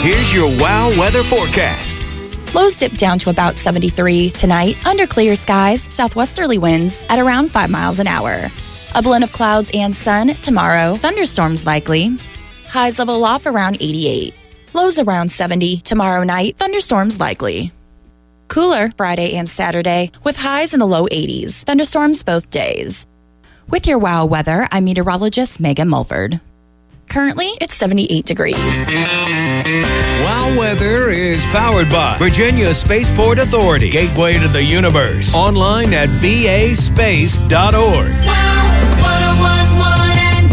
Here's your WOW weather forecast. Lows dip down to about 73 tonight. Under clear skies, southwesterly winds at around 5 miles an hour. A blend of clouds and sun tomorrow. Thunderstorms likely. Highs level off around 88. Lows around 70 tomorrow night. Thunderstorms likely. Cooler Friday and Saturday with highs in the low 80s. Thunderstorms both days. With your WOW weather, I'm meteorologist Megan Mulford. Currently, it's 78 degrees. WOW weather is powered by Virginia Spaceport Authority, gateway to the universe. Online at vaspace.org. WOW 1011 and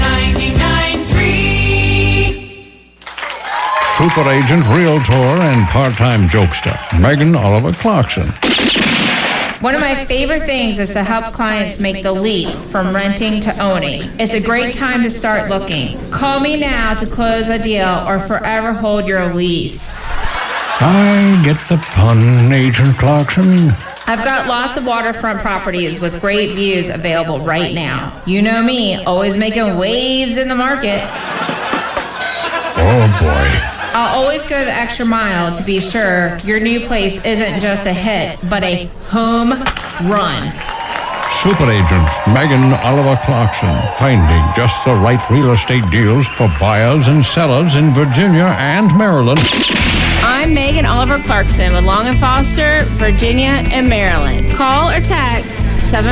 99.3. Super agent, realtor, and part-time jokester, Megan Oliver Clarkson. One of my favorite things is to help clients make the leap from renting to owning. It's a great time to start looking. Call me now to close a deal or forever hold your lease. I get the pun, Agent Clarkson. I've got lots of waterfront properties with great views available right now. You know me, always making waves in the market. Oh, boy. I'll always go the extra mile to be sure your new place isn't just a hit, but a home run. Super agent Megan Oliver Clarkson, finding just the right real estate deals for buyers and sellers in Virginia and Maryland. I'm Megan Oliver Clarkson with Long & Foster, Virginia and Maryland. Call or text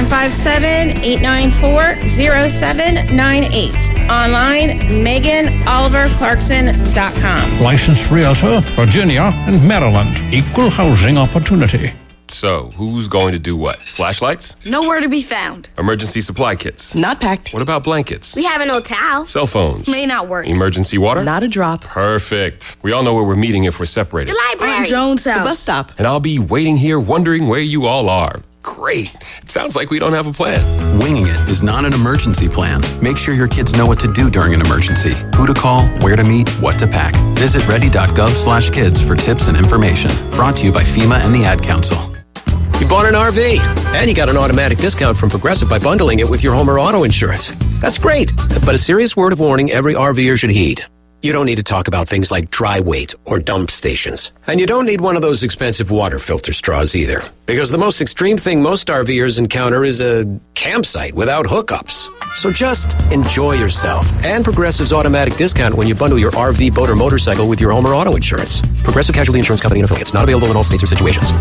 757-894-0798. Online, MeganOliverClarkson.com. Licensed realtor, Virginia and Maryland. Equal housing opportunity. So, who's going to do what? Flashlights? Nowhere to be found. Emergency supply kits? Not packed. What about blankets? We have an old towel. Cell phones? May not work. Emergency water? Not a drop. Perfect. We all know where we're meeting if we're separated. The library. On Jones House. The bus stop. And I'll be waiting here wondering where you all are. Great. It sounds like we don't have a plan. Winging it is not an emergency plan. Make sure your kids know what to do during an emergency. Who to call, where to meet, what to pack. Visit ready.gov/kids for tips and information. Brought to you by FEMA and the Ad Council. You bought an RV, and you got an automatic discount from Progressive by bundling it with your home or auto insurance. That's great, but a serious word of warning every RVer should heed. You don't need to talk about things like dry weight or dump stations. And you don't need one of those expensive water filter straws either. Because the most extreme thing most RVers encounter is a campsite without hookups. So just enjoy yourself. And Progressive's automatic discount when you bundle your RV, boat, or motorcycle with your home or auto insurance. Progressive Casualty Insurance Company and affiliates. Not available in all states or situations.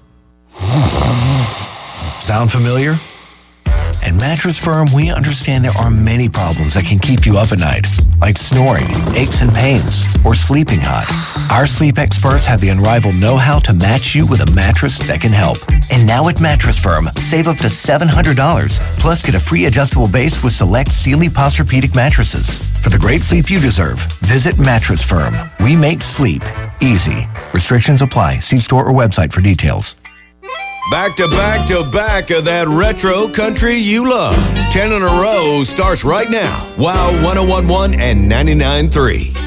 Sound familiar? At Mattress Firm, we understand there are many problems that can keep you up at night, like snoring, aches and pains, or sleeping hot. Our sleep experts have the unrivaled know-how to match you with a mattress that can help. And now at Mattress Firm, save up to $700, plus get a free adjustable base with select Sealy Posturepedic mattresses. For the great sleep you deserve, visit Mattress Firm. We make sleep easy. Restrictions apply. See store or website for details. Back to back to back of that retro country you love. 10 in a row starts right now. WOW 1011 and 99.3.